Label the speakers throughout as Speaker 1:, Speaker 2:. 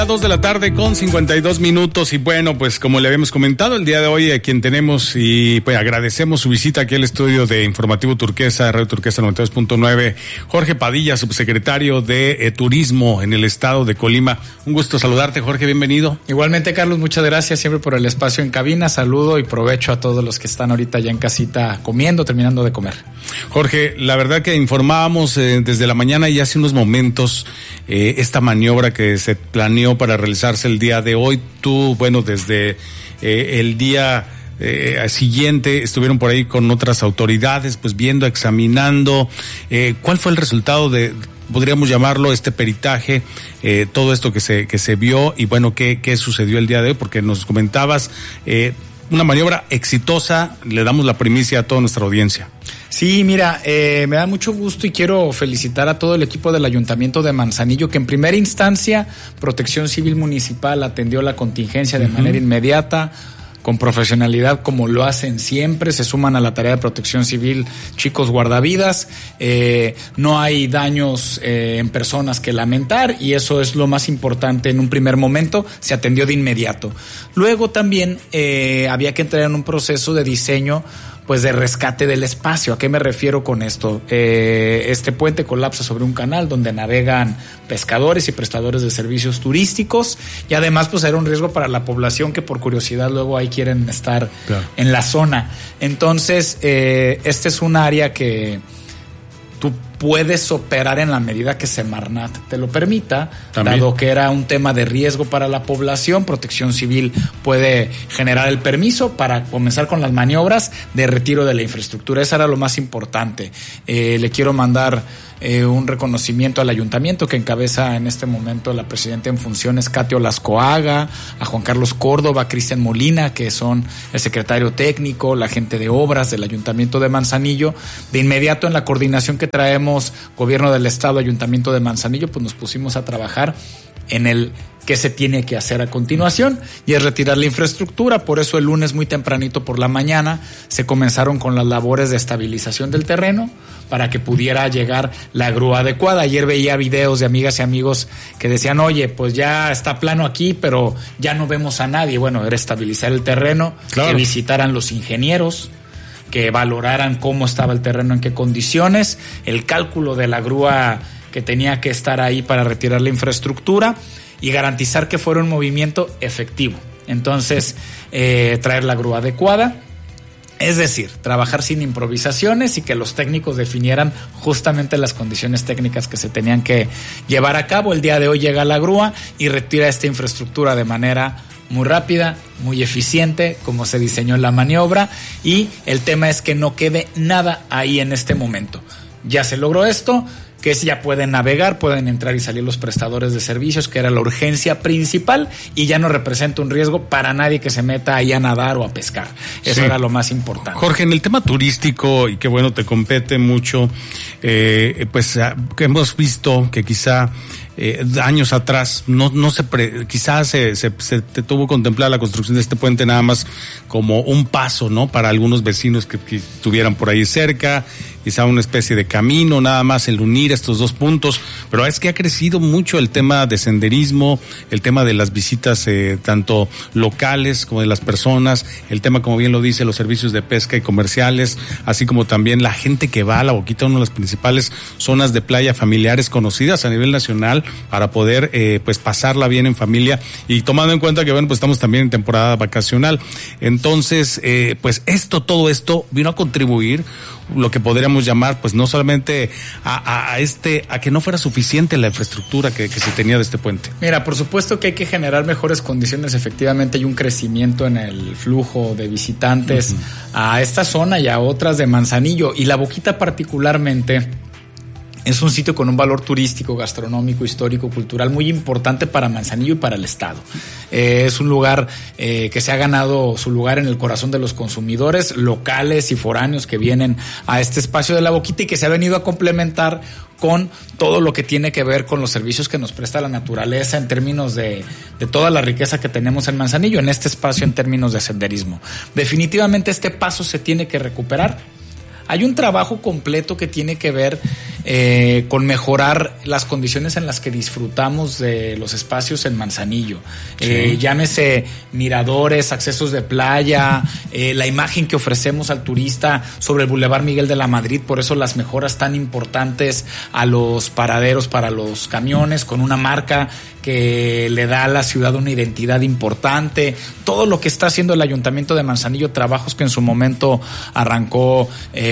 Speaker 1: 2:52 y bueno, pues como le habíamos comentado el día de hoy, a quien tenemos y pues agradecemos su visita aquí al estudio de Informativo Turquesa, Radio Turquesa 92.9, Jorge Padilla, subsecretario de Turismo en el estado de Colima. Un gusto saludarte, Jorge, bienvenido.
Speaker 2: Igualmente, Carlos, muchas gracias siempre por el espacio en cabina, saludo y provecho a todos los que están ahorita ya en casita comiendo, terminando de comer.
Speaker 1: Jorge, la verdad que informábamos desde la mañana y hace unos momentos esta maniobra que se planeó para realizarse el día de hoy. Tú, bueno, desde el día siguiente estuvieron por ahí con otras autoridades, pues viendo, examinando. ¿Cuál fue el resultado de, podríamos llamarlo, este peritaje, todo esto que se vio y bueno, qué sucedió el día de hoy? Porque nos comentabas una maniobra exitosa, le damos la primicia a toda nuestra audiencia.
Speaker 2: Sí, mira, me da mucho gusto y quiero felicitar a todo el equipo del Ayuntamiento de Manzanillo, que en primera instancia Protección Civil Municipal atendió la contingencia de manera inmediata, con profesionalidad como lo hacen siempre. Se suman a la tarea de Protección Civil chicos guardavidas, no hay daños en personas que lamentar y eso es lo más importante. En un primer momento se atendió de inmediato. Luego también había que entrar en un proceso de diseño, pues de rescate del espacio. ¿A qué me refiero con esto? Este puente colapsa sobre un canal donde navegan pescadores y prestadores de servicios turísticos y además pues era un riesgo para la población que por curiosidad luego ahí quieren estar en la zona. Entonces, este es un área que tú puedes operar en la medida que Semarnat te lo permita, ¿también? Dado que era un tema de riesgo para la población, Protección Civil puede generar el permiso para comenzar con las maniobras de retiro de la infraestructura. Eso era lo más importante. Le quiero mandar un reconocimiento al ayuntamiento que encabeza en este momento la presidenta en funciones, Katia Olascoaga, a Juan Carlos Córdoba, a Cristian Molina, que son el secretario técnico, la gente de obras del Ayuntamiento de Manzanillo. De inmediato, en la coordinación que traemos Gobierno del Estado, Ayuntamiento de Manzanillo, pues nos pusimos a trabajar en el qué se tiene que hacer a continuación y es retirar la infraestructura. Por eso el lunes muy tempranito por la mañana se comenzaron con las labores de estabilización del terreno para que pudiera llegar la grúa adecuada. Ayer veía videos de amigas y amigos que decían, oye, pues ya está plano aquí, pero ya no vemos a nadie. Bueno, era estabilizar el terreno, que visitaran los ingenieros, que valoraran cómo estaba el terreno, en qué condiciones, el cálculo de la grúa que tenía que estar ahí para retirar la infraestructura y garantizar que fuera un movimiento efectivo. Entonces, traer la grúa adecuada, es decir, trabajar sin improvisaciones y que los técnicos definieran justamente las condiciones técnicas que se tenían que llevar a cabo. El día de hoy llega la grúa y retira esta infraestructura de manera muy rápida, muy eficiente, como se diseñó en la maniobra, y el tema es que no quede nada ahí en este momento. Ya se logró esto, que ya pueden navegar, pueden entrar y salir los prestadores de servicios, que era la urgencia principal, y ya no representa un riesgo para nadie que se meta ahí a nadar o a pescar. Eso era lo más importante.
Speaker 1: Jorge, en el tema turístico, y que bueno, te compete mucho, pues que hemos visto que quizá años atrás quizás se tuvo contemplada la construcción de este puente nada más como un paso, ¿no? Para algunos vecinos que estuvieran por ahí cerca, quizá una especie de camino, nada más el unir estos dos puntos, pero es que ha crecido mucho el tema de senderismo, el tema de las visitas tanto locales como de las personas, el tema, como bien lo dice, los servicios de pesca y comerciales, así como también la gente que va a La Boquita, una de las principales zonas de playa familiares conocidas a nivel nacional, para poder pues pasarla bien en familia, y tomando en cuenta que bueno, pues estamos también en temporada vacacional. Entonces, pues todo esto vino a contribuir, lo que podríamos llamar, pues no solamente a que no fuera suficiente la infraestructura que se tenía de este puente.
Speaker 2: Mira, por supuesto que hay que generar mejores condiciones. Efectivamente hay un crecimiento en el flujo de visitantes a esta zona y a otras de Manzanillo, y La Boquita particularmente es un sitio con un valor turístico, gastronómico, histórico, cultural muy importante para Manzanillo y para el estado. Es un lugar que se ha ganado su lugar en el corazón de los consumidores locales y foráneos que vienen a este espacio de La Boquita y que se ha venido a complementar con todo lo que tiene que ver con los servicios que nos presta la naturaleza en términos de toda la riqueza que tenemos en Manzanillo, en este espacio en términos de senderismo. Definitivamente este paso se tiene que recuperar. Hay un trabajo completo que tiene que ver con mejorar las condiciones en las que disfrutamos de los espacios en Manzanillo. Llámese miradores, accesos de playa, la imagen que ofrecemos al turista sobre el Boulevard Miguel de la Madrid, por eso las mejoras tan importantes a los paraderos para los camiones, con una marca que le da a la ciudad una identidad importante, todo lo que está haciendo el Ayuntamiento de Manzanillo, trabajos que en su momento arrancó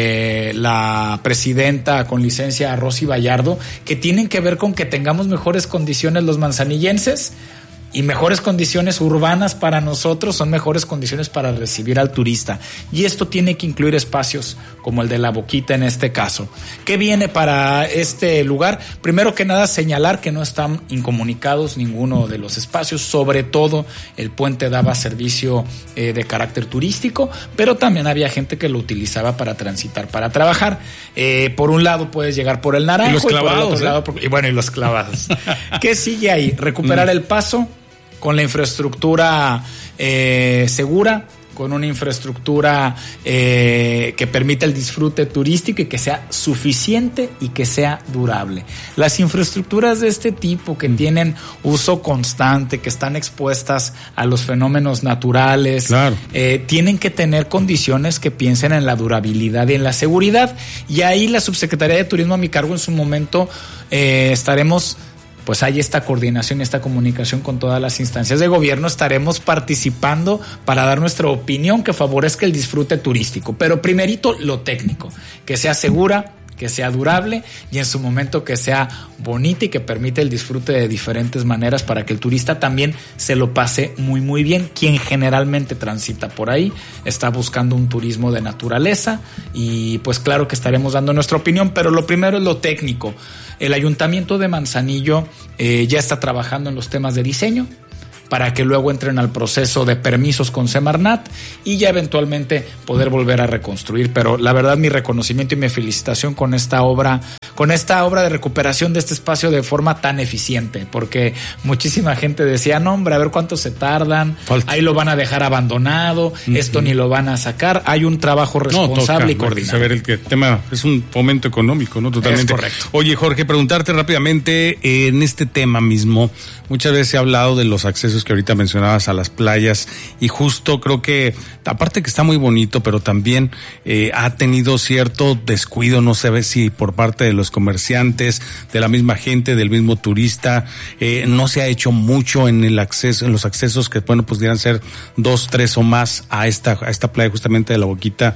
Speaker 2: la presidenta con licencia Rosy Vallardo, que tienen que ver con que tengamos mejores condiciones los manzanillenses. Y mejores condiciones urbanas para nosotros son mejores condiciones para recibir al turista. Y esto tiene que incluir espacios como el de La Boquita en este caso. ¿Qué viene para este lugar? Primero que nada, señalar que no están incomunicados ninguno de los espacios. Sobre todo, el puente daba servicio de carácter turístico, pero también había gente que lo utilizaba para transitar, para trabajar. Por un lado puedes llegar por el Naranjo.
Speaker 1: Y los clavados,
Speaker 2: por el otro lado, y los clavados. ¿Qué sigue ahí? Recuperar el paso con la infraestructura segura, con una infraestructura que permita el disfrute turístico y que sea suficiente y que sea durable. Las infraestructuras de este tipo que tienen uso constante, que están expuestas a los fenómenos naturales, claro, tienen que tener condiciones que piensen en la durabilidad y en la seguridad. Y ahí la Subsecretaría de Turismo a mi cargo en su momento estaremos... Pues hay esta coordinación, esta comunicación con todas las instancias de gobierno, estaremos participando para dar nuestra opinión que favorezca el disfrute turístico. Pero primerito lo técnico, que sea segura, que sea durable y en su momento que sea bonita y que permita el disfrute de diferentes maneras para que el turista también se lo pase muy muy bien. Quien generalmente transita por ahí está buscando un turismo de naturaleza y pues claro que estaremos dando nuestra opinión, pero lo primero es lo técnico. El Ayuntamiento de Manzanillo ya está trabajando en los temas de diseño para que luego entren al proceso de permisos con Semarnat y ya eventualmente poder volver a reconstruir. Pero la verdad, mi reconocimiento y mi felicitación con esta obra de recuperación de este espacio de forma tan eficiente, porque muchísima gente decía, no hombre, a ver cuánto se tardan, ahí lo van a dejar abandonado, esto ni lo van a sacar. Hay un trabajo responsable y coordinado.
Speaker 1: A ver, el tema es un fomento económico, ¿no? Totalmente.
Speaker 2: Es correcto.
Speaker 1: Oye, Jorge, preguntarte rápidamente, en este tema mismo, muchas veces se ha hablado de los accesos que ahorita mencionabas a las playas y justo creo que, aparte que está muy bonito, pero también ha tenido cierto descuido, no sé si por parte de los comerciantes, de la misma gente, del mismo turista, no se ha hecho mucho en el acceso, en los accesos que, bueno, pudieran ser 2, 3 o más a esta playa justamente de La Boquita.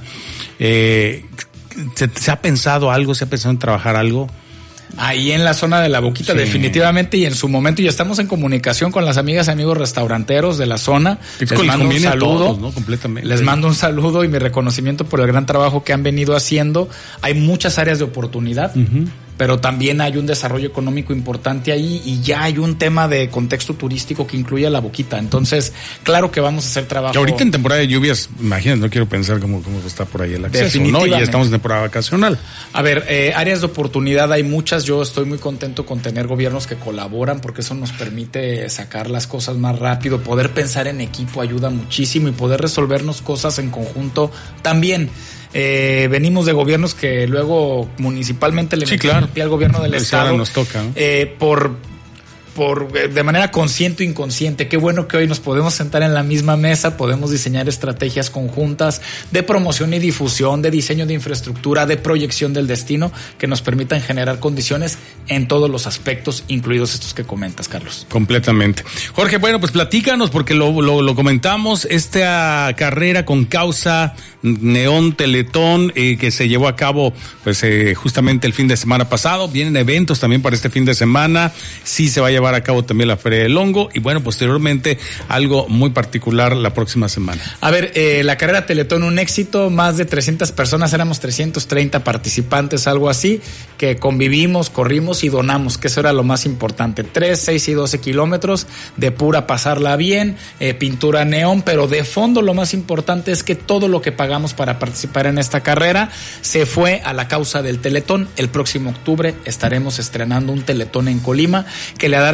Speaker 1: ¿Se ha pensado algo? ¿Se ha pensado en trabajar algo?
Speaker 2: Ahí en la zona de La Boquita, sí, definitivamente, y en su momento ya estamos en comunicación con las amigas y amigos restauranteros de la zona. Les mando un saludo,
Speaker 1: todos, ¿no? Completamente.
Speaker 2: Les mando un saludo y mi reconocimiento por el gran trabajo que han venido haciendo. Hay muchas áreas de oportunidad, pero también hay un desarrollo económico importante ahí y ya hay un tema de contexto turístico que incluye a La Boquita. Entonces, claro que vamos a hacer trabajo.
Speaker 1: Que ahorita en temporada de lluvias, imagínate, no quiero pensar cómo está por ahí el acceso, ¿no? Y ya estamos en temporada vacacional.
Speaker 2: A ver, áreas de oportunidad hay muchas. Yo estoy muy contento con tener gobiernos que colaboran porque eso nos permite sacar las cosas más rápido. Poder pensar en equipo ayuda muchísimo y poder resolvernos cosas en conjunto también. Venimos de gobiernos que luego municipalmente le meten el pie al gobierno del estado.
Speaker 1: Ahora nos toca, ¿no?
Speaker 2: De manera consciente o inconsciente. Qué bueno que hoy nos podemos sentar en la misma mesa, podemos diseñar estrategias conjuntas de promoción y difusión, de diseño de infraestructura, de proyección del destino, que nos permitan generar condiciones en todos los aspectos, incluidos estos que comentas, Carlos.
Speaker 1: Completamente. Jorge, bueno, pues platícanos, porque lo comentamos, esta carrera con causa Neón Teletón, que se llevó a cabo pues justamente el fin de semana pasado. Vienen eventos también para este fin de semana. Sí se va a llevar a cabo también la Feria del Hongo y bueno, posteriormente algo muy particular la próxima semana.
Speaker 2: A ver, la carrera Teletón, un éxito, más de 300 personas, éramos 330 participantes, algo así, que convivimos, corrimos y donamos, que eso era lo más importante. 3, 6 y 12 kilómetros de pura pasarla bien, pintura neón, pero de fondo lo más importante es que todo lo que pagamos para participar en esta carrera se fue a la causa del Teletón. El próximo octubre estaremos estrenando un Teletón en Colima que le dará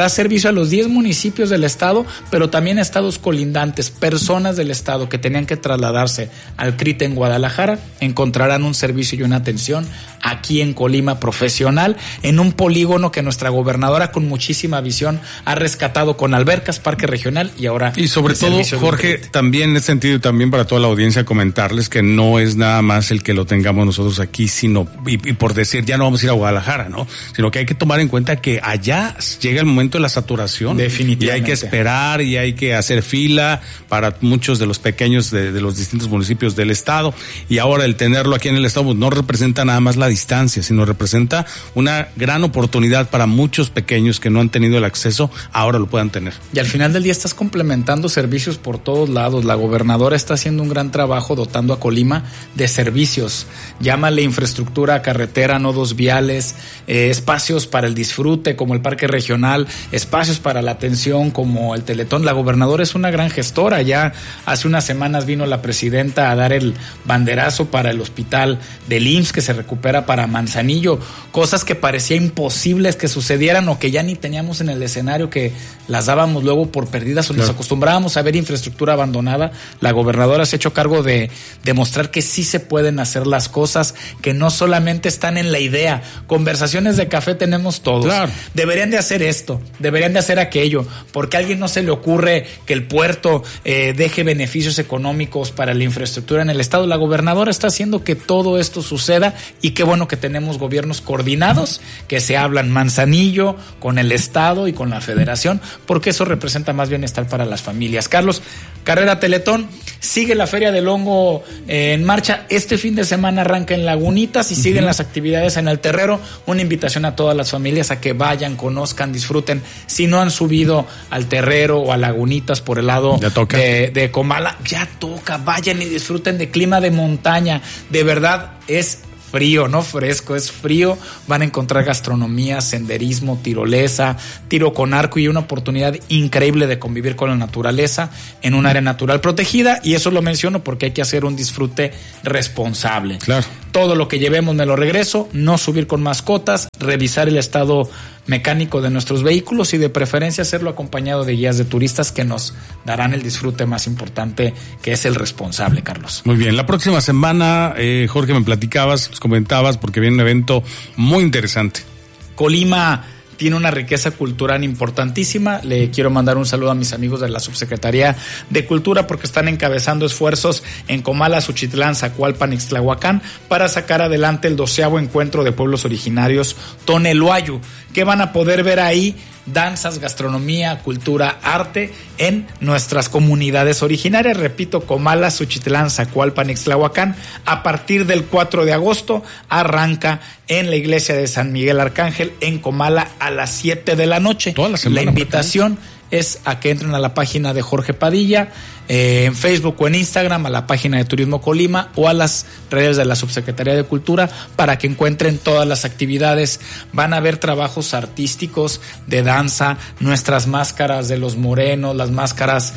Speaker 2: dará servicio a los 10 municipios del estado, pero también a estados colindantes. Personas del estado que tenían que trasladarse al CRIT en Guadalajara encontrarán un servicio y una atención aquí en Colima profesional, en un polígono que nuestra gobernadora con muchísima visión ha rescatado con albercas, parque regional y ahora...
Speaker 1: Y sobre todo, Jorge, también en ese sentido, también para toda la audiencia comentarles que no es nada más el que lo tengamos nosotros aquí, sino, y por decir, ya no vamos a ir a Guadalajara, ¿no? Sino que hay que tomar en cuenta que allá llega el momento de la saturación.
Speaker 2: Definitivamente.
Speaker 1: Y hay que esperar y hay que hacer fila para muchos de los pequeños de los distintos municipios del estado. Y ahora el tenerlo aquí en el estado pues, no representa nada más la distancia, sino representa una gran oportunidad para muchos pequeños que no han tenido el acceso, ahora lo puedan tener.
Speaker 2: Y al final del día estás complementando servicios por todos lados. La gobernadora está haciendo un gran trabajo dotando a Colima de servicios. Llámale infraestructura carretera, nodos viales, espacios para el disfrute como el parque regional, espacios para la atención como el Teletón. La gobernadora es una gran gestora. Ya hace unas semanas vino la presidenta a dar el banderazo para el hospital del IMSS que se recupera para Manzanillo, cosas que parecía imposibles que sucedieran o que ya ni teníamos en el escenario, que las dábamos luego por perdidas o nos acostumbrábamos a ver infraestructura abandonada. La gobernadora se ha hecho cargo de demostrar que sí se pueden hacer las cosas, que no solamente están en la idea. Conversaciones de café tenemos todos.
Speaker 1: Claro.
Speaker 2: Deberían de hacer esto, deberían de hacer aquello, porque a alguien no se le ocurre que el puerto deje beneficios económicos para la infraestructura en el estado. La gobernadora está haciendo que todo esto suceda y qué bueno que tenemos gobiernos coordinados que se hablan Manzanillo con el estado y con la federación, porque eso representa más bienestar para las familias. Carlos, carrera Teletón, sigue la Feria del Hongo en marcha. Este fin de semana arranca en Lagunitas y siguen las actividades en el Terrero. Una invitación a todas las familias a que vayan, conozcan, disfruten. Si no han subido al Terrero o a Lagunitas por el lado de Comala, ya toca, vayan y disfruten de clima de montaña. De verdad es frío, no fresco, es frío. Van a encontrar gastronomía, senderismo, tirolesa, tiro con arco y una oportunidad increíble de convivir con la naturaleza en un área natural protegida. Y eso lo menciono porque hay que hacer un disfrute responsable.
Speaker 1: Claro.
Speaker 2: Todo lo que llevemos me lo regreso, no subir con mascotas, revisar el estado mecánico de nuestros vehículos y de preferencia hacerlo acompañado de guías de turistas que nos darán el disfrute más importante, que es el responsable, Carlos.
Speaker 1: Muy bien, la próxima semana, Jorge, me platicabas, comentabas, porque viene un evento muy interesante.
Speaker 2: Colima tiene una riqueza cultural importantísima. Le quiero mandar un saludo a mis amigos de la Subsecretaría de Cultura porque están encabezando esfuerzos en Comala, Suchitlán, Zacualpan, Ixtlahuacán para sacar adelante el 12º encuentro de pueblos originarios Toneluayu. ¿Qué van a poder ver ahí? Danzas, gastronomía, cultura, arte en nuestras comunidades originarias. Repito, Comala, Suchitlán, Zacualpan, Ixtlahuacán. A partir del 4 de agosto arranca en la iglesia de San Miguel Arcángel en Comala a las 7 de la noche.
Speaker 1: Toda la semana.
Speaker 2: La invitación es a que entren a la página de Jorge Padilla, en Facebook o en Instagram, a la página de Turismo Colima o a las redes de la Subsecretaría de Cultura para que encuentren todas las actividades. Van a ver trabajos artísticos de danza, nuestras máscaras de los morenos, las máscaras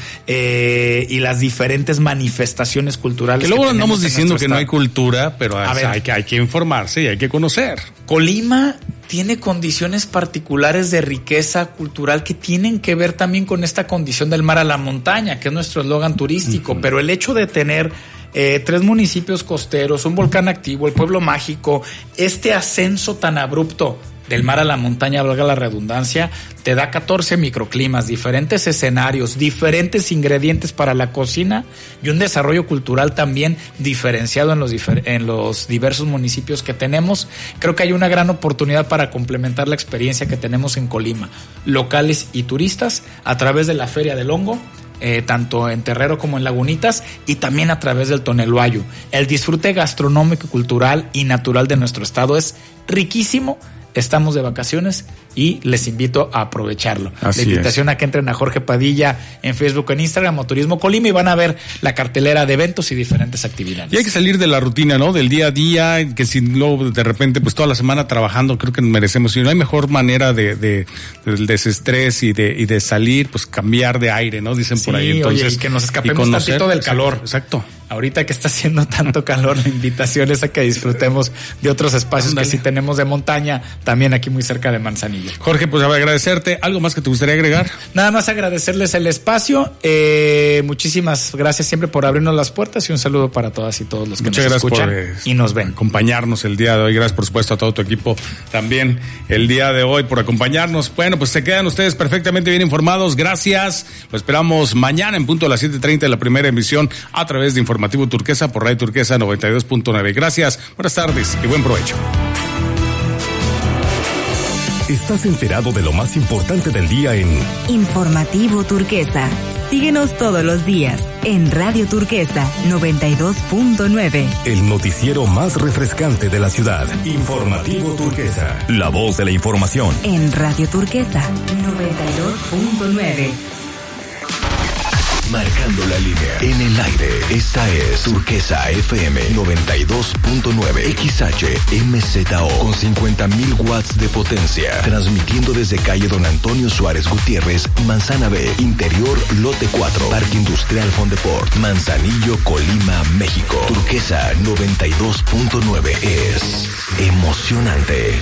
Speaker 2: y las diferentes manifestaciones culturales.
Speaker 1: Que luego andamos diciendo que no hay cultura, pero hay que informarse y hay que conocer.
Speaker 2: Colima tiene condiciones particulares de riqueza cultural que tienen que ver también con esta condición del mar a la montaña, que es nuestro eslogan turístico, pero el hecho de tener 3 municipios costeros, un volcán activo, el pueblo mágico, este ascenso tan abrupto del mar a la montaña, valga la redundancia, te da 14 microclimas, diferentes escenarios, diferentes ingredientes para la cocina y un desarrollo cultural también diferenciado en los diversos municipios que tenemos. Creo que hay una gran oportunidad para complementar la experiencia que tenemos en Colima, locales y turistas, a través de la Feria del Hongo, tanto en Terrero como en Lagunitas, y también a través del Toneluayu. El disfrute gastronómico, cultural y natural de nuestro estado es riquísimo. Estamos de vacaciones y les invito a aprovecharlo.
Speaker 1: Así
Speaker 2: la invitación a que entren a Jorge Padilla en Facebook o en Instagram o Turismo Colima y van a ver la cartelera de eventos y diferentes actividades.
Speaker 1: Y hay que salir de la rutina, ¿no? Del día a día, que si luego de repente pues toda la semana trabajando, creo que merecemos, y no hay mejor manera del desestrés y de salir, pues cambiar de aire, ¿no? Dicen por ahí. Entonces,
Speaker 2: oye, y que nos escapemos tantito del calor.
Speaker 1: Exacto.
Speaker 2: ahorita que está haciendo tanto calor, la invitación es a que disfrutemos de otros espacios que sí tenemos de montaña, también aquí muy cerca de Manzanillo.
Speaker 1: Jorge, pues agradecerte. ¿Algo más que te gustaría agregar?
Speaker 2: Nada más agradecerles el espacio. Muchísimas gracias siempre por abrirnos las puertas y un saludo para todas y todos los que nos escuchan y nos ven.
Speaker 1: Acompañarnos el día de hoy. Gracias, por supuesto, a todo tu equipo también el día de hoy por acompañarnos. Bueno, pues se quedan ustedes perfectamente bien informados. Gracias. Lo esperamos mañana en punto a las 7:30 de la primera emisión a través de Informativo Turquesa por Radio Turquesa 92.9. Gracias, buenas tardes y buen provecho.
Speaker 3: Estás enterado de lo más importante del día en
Speaker 4: Informativo Turquesa. Síguenos todos los días en Radio Turquesa 92.9.
Speaker 3: el noticiero más refrescante de la ciudad. Informativo Turquesa, la voz de la información.
Speaker 4: En Radio Turquesa 92.9.
Speaker 3: Marcando la línea. En el aire, esta es Turquesa FM 92.9 XHMZO con 50,000 watts de potencia. Transmitiendo desde calle Don Antonio Suárez Gutiérrez, Manzana B, Interior, Lote 4, Parque Industrial Fondeport, Manzanillo, Colima, México. Turquesa 92.9 es emocionante.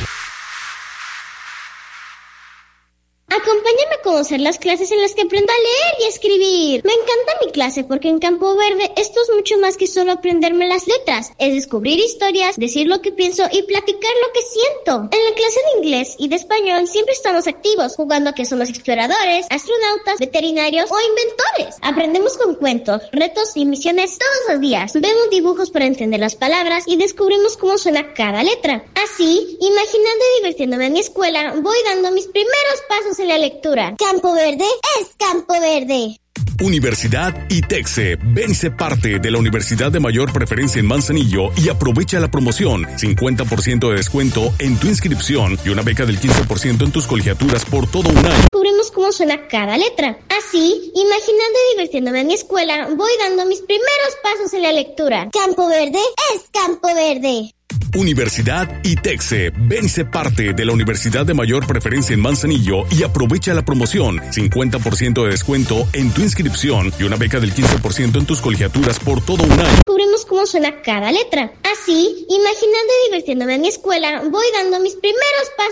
Speaker 5: Acompáñame a conocer las clases en las que aprendo a leer y a escribir. Me encanta mi clase porque en Campo Verde esto es mucho más que solo aprenderme las letras. Es descubrir historias, decir lo que pienso y platicar lo que siento. En la clase de inglés y de español siempre estamos activos, jugando a que somos exploradores, astronautas, veterinarios o inventores. Aprendemos con cuentos, retos y misiones todos los días. Vemos dibujos para entender las palabras y descubrimos cómo suena cada letra. Así, imaginando y divirtiéndome en mi escuela, voy dando mis primeros pasos en la lectura. Campo Verde es Campo Verde.
Speaker 3: Universidad ITEXE. Ven y sé parte de la universidad de mayor preferencia en Manzanillo y aprovecha la promoción. 50% de descuento en tu inscripción y una beca del 15% en tus colegiaturas por todo un año.
Speaker 5: Descubrimos cómo suena cada letra. Así, imaginando y divirtiéndome en mi escuela, voy dando mis primeros pasos en la lectura. Campo Verde es Campo Verde.
Speaker 3: Universidad ITEXE. Ven y sé parte de la universidad de mayor preferencia en Manzanillo y aprovecha la promoción. 50% de descuento en tu inscripción y una beca del 15% en tus colegiaturas por todo un año.
Speaker 5: Descubrimos cómo suena cada letra. Así, imaginando y divirtiéndome en mi escuela, voy dando mis primeros pasos